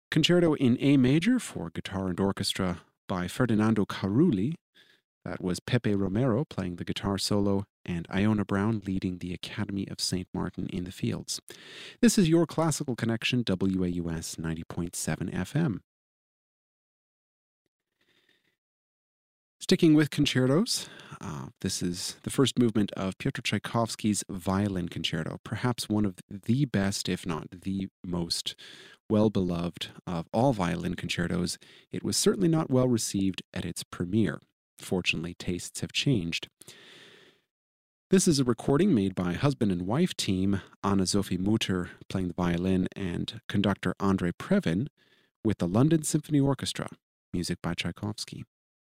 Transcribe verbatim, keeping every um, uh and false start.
Concerto in A major for guitar and orchestra by Ferdinando Carulli. That was Pepe Romero playing the guitar solo and Iona Brown leading the Academy of Saint Martin in the Fields. This is your Classical Connection, W A U S ninety point seven F M. Sticking with concertos, uh, this is the first movement of Pyotr Tchaikovsky's Violin Concerto, perhaps one of the best, if not the most well-beloved of all violin concertos. It was certainly not well received at its premiere. Fortunately, tastes have changed. This is a recording made by husband and wife team, Anna-Sophie Mutter playing the violin and conductor Andrei Previn with the London Symphony Orchestra, music by Tchaikovsky.